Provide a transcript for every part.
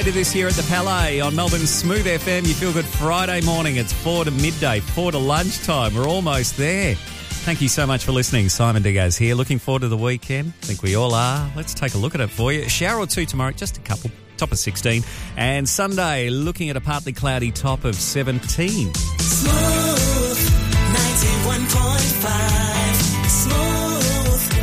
This year at the Palais on Melbourne's Smooth FM. You feel good Friday morning. It's 4 to midday, 4 to lunchtime. We're almost there. Thank you so much for listening. Simon Diggaz here. Looking forward to the weekend. I think we all are. Let's take a look at it for you. A shower or two tomorrow, just a couple. Top of 16. And Sunday, looking at a partly cloudy top of 17. Smooth 91.5. Smooth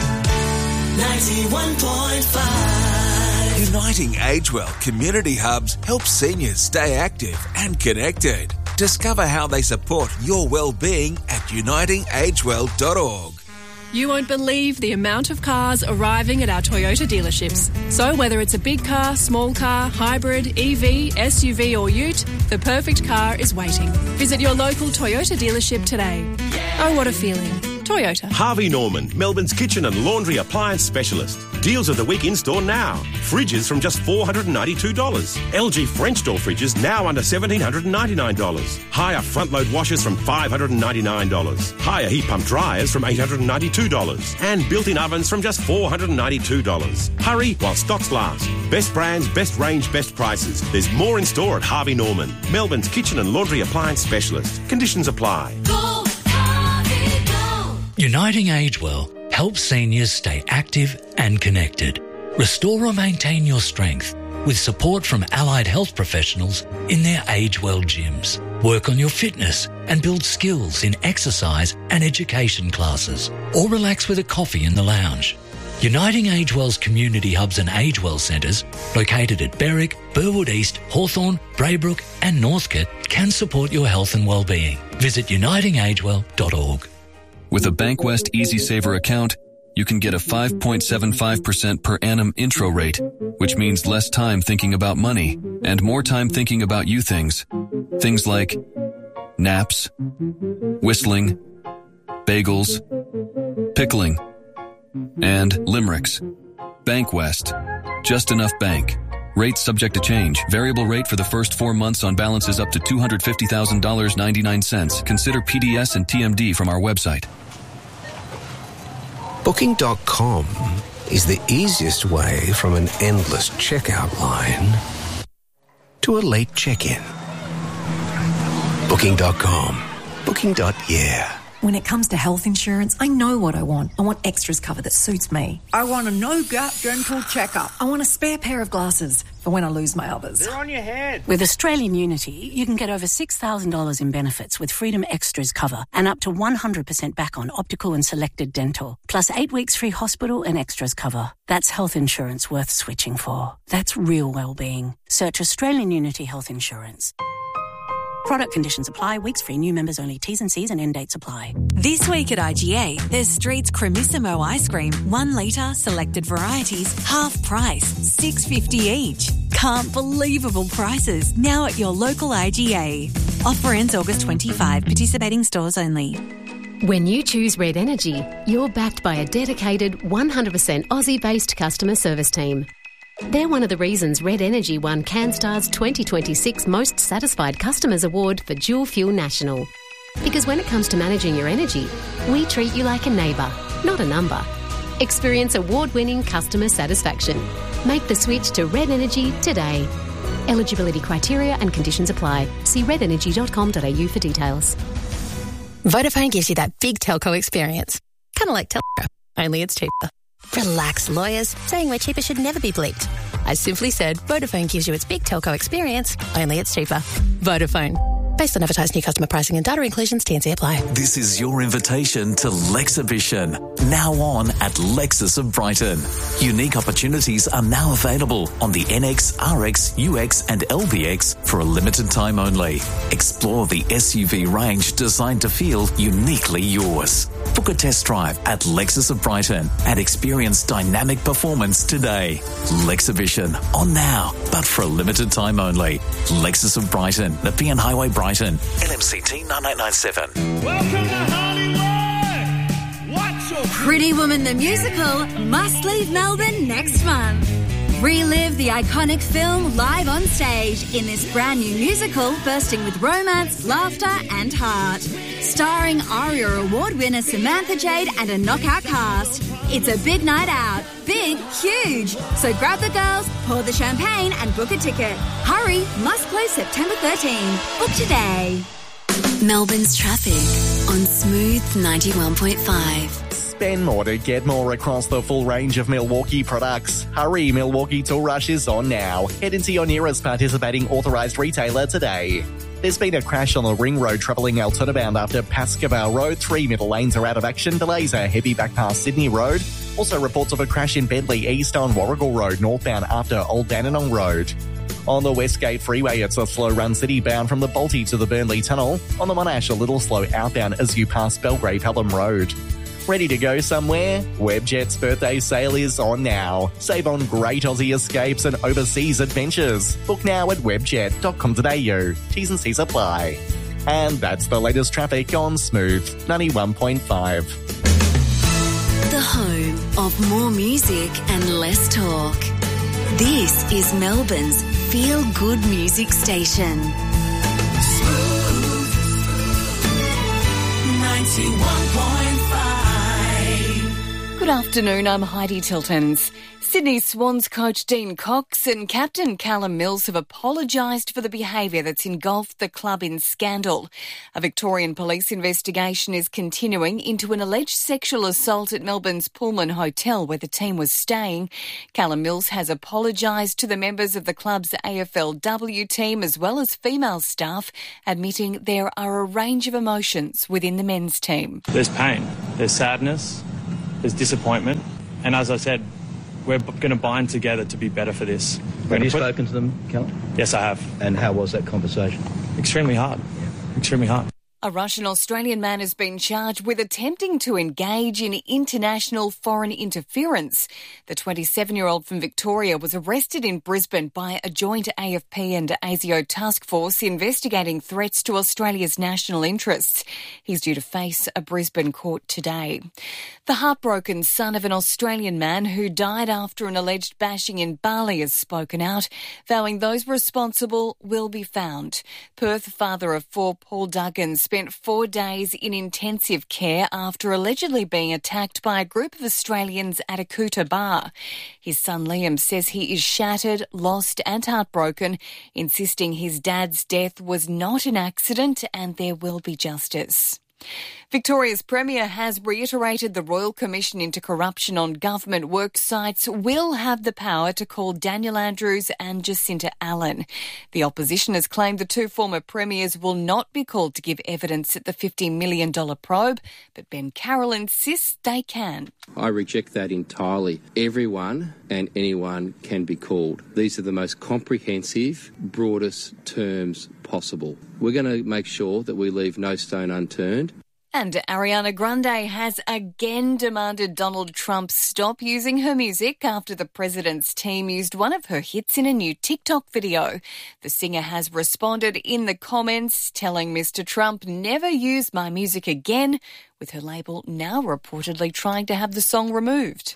91.5. Uniting Agewell Community Hubs helps seniors stay active and connected. Discover how they support your well-being at unitingagewell.org. You won't believe the amount of cars arriving at our Toyota dealerships. So whether it's a big car, small car, hybrid, EV, SUV or ute, the perfect car is waiting. Visit your local Toyota dealership today. Oh, what a feeling. Toyota. Harvey Norman, Melbourne's kitchen and laundry appliance specialist. Deals of the week in store now. Fridges from just $492. LG French door fridges now under $1,799. Hire front load washers from $599. Hire heat pump dryers from $892. And built-in ovens from just $492. Hurry while stocks last. Best brands, best range, best prices. There's more in store at Harvey Norman, Melbourne's kitchen and laundry appliance specialist. Conditions apply. Go, Harvey, go. Uniting Agewell helps seniors stay active and connected. Restore or maintain your strength with support from allied health professionals in their Agewell gyms. Work on your fitness and build skills in exercise and education classes, or relax with a coffee in the lounge. Uniting Agewell's community hubs and Agewell centres, located at Berwick, Burwood East, Hawthorn, Braybrook and Northcote, can support your health and well-being. Visit unitingagewell.org. With a Bankwest Easy Saver account, you can get a 5.75% per annum intro rate, which means less time thinking about money and more time thinking about you things. Things like naps, whistling, bagels, pickling, and limericks. Bankwest. Just enough bank. Rates subject to change. Variable rate for the first 4 months on balances up to $250,000.99. Consider PDS and TMD from our website. Booking.com is the easiest way from an endless checkout line to a late check-in. Booking.com. Booking.yeah. When it comes to health insurance, I know what I want. I want extras cover that suits me. I want a no-gap dental checkup. I want a spare pair of glasses for when I lose my others. They're on your head. With Australian Unity, you can get over $6,000 in benefits with Freedom Extras cover and up to 100% back on optical and selected dental, plus 8 weeks free hospital and extras cover. That's health insurance worth switching for. That's real well-being. Search Australian Unity Health Insurance. Product conditions apply. Weeks free. New members only. T's and C's and end dates apply. This week at IGA, there's Street's Cremissimo ice cream, 1 litre, selected varieties, half price, $6.50 each. Can't believable prices. Now at your local IGA. Offer ends August 25. Participating stores only. When you choose Red Energy, you're backed by a dedicated 100% Aussie-based customer service team. They're one of the reasons Red Energy won CanStar's 2026 Most Satisfied Customers Award for Dual Fuel National. Because when it comes to managing your energy, we treat you like a neighbour, not a number. Experience award-winning customer satisfaction. Make the switch to Red Energy today. Eligibility criteria and conditions apply. See redenergy.com.au for details. Vodafone gives you that big telco experience. Kind of like telco, only it's cheaper. Relax, lawyers. Saying we're cheaper should never be bleeped. I simply said Vodafone gives you its big telco experience, only it's cheaper. Vodafone. Based on advertised new customer pricing and data inclusions, T&C apply. This is your invitation to Lexibition, now on at Lexus of Brighton. Unique opportunities are now available on the NX, RX, UX and LBX for a limited time only. Explore the SUV range designed to feel uniquely yours. Book a test drive at Lexus of Brighton and experience dynamic performance today. Lexibition, on now, but for a limited time only. Lexus of Brighton, Nepean Highway, Brighton. LMCT 9997. Welcome to Hollywood! What's your Pretty Woman the Musical must leave Melbourne next month. Relive the iconic film live on stage in this brand new musical bursting with romance, laughter and heart. Starring ARIA Award winner Samantha Jade and a knockout cast. It's a big night out. Big, huge. So grab the girls, pour the champagne and book a ticket. Hurry, must close September 13. Book today. Melbourne's traffic on Smooth 91.5. Spend more to get more across the full range of Milwaukee products. Hurry, Milwaukee Tool Rush is on now. Head into your nearest participating authorised retailer today. There's been a crash on the Ring Road travelling Altoona bound after Pascoe Road. 3 middle lanes are out of action. Delays are heavy back past Sydney Road. Also reports of a crash in Bentley East on Warrigal Road northbound after Old Dandenong Road. On the Westgate Freeway, it's a slow run city-bound from the Balti to the Burnley Tunnel. On the Monash, a little slow outbound as you pass Belgrave Pelham Road. Ready to go somewhere? Webjet's birthday sale is on now. Save on great Aussie escapes and overseas adventures. Book now at webjet.com.au. T's and C's apply. And that's the latest traffic on Smooth 91.5. The home of more music and less talk. This is Melbourne's feel-good music station. Smooth 91.5. Good afternoon, I'm Heidi Tiltons. Sydney Swans coach Dean Cox and captain Callum Mills have apologised for the behaviour that's engulfed the club in scandal. A Victorian police investigation is continuing into an alleged sexual assault at Melbourne's Pullman Hotel where the team was staying. Callum Mills has apologised to the members of the club's AFLW team as well as female staff, admitting there are a range of emotions within the men's team. There's pain, there's sadness, there's disappointment, and as I said, we're going to bind together to be better for this. Have you spoken to them, Callum? Yes, I have. And how was that conversation? Extremely hard. Extremely hard. A Russian-Australian man has been charged with attempting to engage in international foreign interference. The 27-year-old from Victoria was arrested in Brisbane by a joint AFP and ASIO task force investigating threats to Australia's national interests. He's due to face a Brisbane court today. The heartbroken son of an Australian man who died after an alleged bashing in Bali has spoken out, vowing those responsible will be found. Perth father of 4, Paul Duggan, spent 4 days in intensive care after allegedly being attacked by a group of Australians at a Kuta bar. His son Liam says he is shattered, lost and heartbroken, insisting his dad's death was not an accident and there will be justice. Victoria's Premier has reiterated the Royal Commission into Corruption on government work sites will have the power to call Daniel Andrews and Jacinta Allen. The opposition has claimed the two former premiers will not be called to give evidence at the $50 million probe, but Ben Carroll insists they can. I reject that entirely. Everyone and anyone can be called. These are the most comprehensive, broadest terms possible. We're going to make sure that we leave no stone unturned. And Ariana Grande has again demanded Donald Trump stop using her music after the president's team used one of her hits in a new TikTok video. The singer has responded in the comments, telling Mr. Trump never use my music again, with her label now reportedly trying to have the song removed.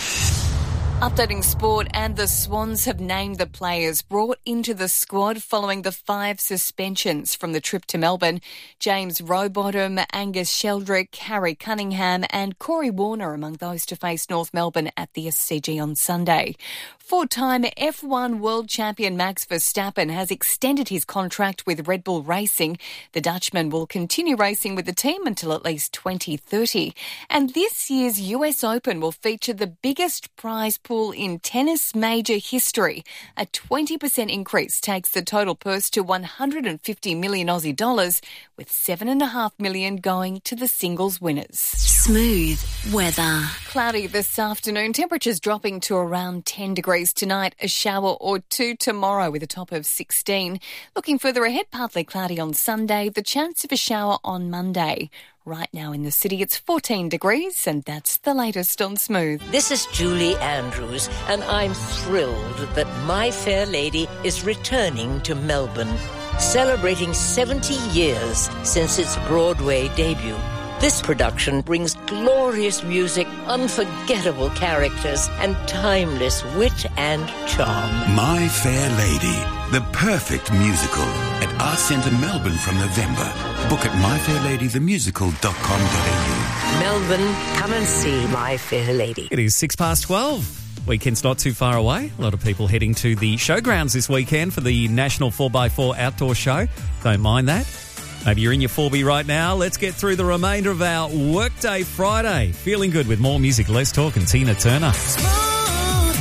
Updating sport, and the Swans have named the players brought into the squad following the 5 suspensions from the trip to Melbourne. James Rowbottom, Angus Sheldrick, Harry Cunningham and Corey Warner among those to face North Melbourne at the SCG on Sunday. 4-time F1 world champion Max Verstappen has extended his contract with Red Bull Racing. The Dutchman will continue racing with the team until at least 2030. And this year's US Open will feature the biggest prize pool in tennis major history. A 20% increase takes the total purse to 150 million Aussie dollars, with $7.5 million going to the singles winners. Smooth weather. Cloudy this afternoon, temperatures dropping to around 10 degrees tonight, a shower or 2 tomorrow with a top of 16. Looking further ahead, partly cloudy on Sunday, the chance of a shower on Monday. Right now in the city, it's 14 degrees, and that's the latest on Smooth. This is Julie Andrews, and I'm thrilled that My Fair Lady is returning to Melbourne, celebrating 70 years since its Broadway debut. This production brings glorious music, unforgettable characters, and timeless wit and charm. My Fair Lady, the perfect musical at Arts Centre Melbourne from November. Book at myfairladythemusical.com.au. Melbourne, come and see My Fair Lady. It is 12:06. Weekend's not too far away. A lot of people heading to the showgrounds this weekend for the National 4x4 Outdoor Show. Don't mind that. Maybe you're in your 4B right now. Let's get through the remainder of our Workday Friday. Feeling good with more music. Let's talk and Tina Turner. Smooth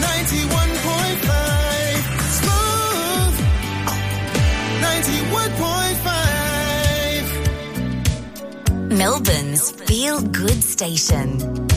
91.5. Smooth 91.5. Melbourne's Feel Good Station.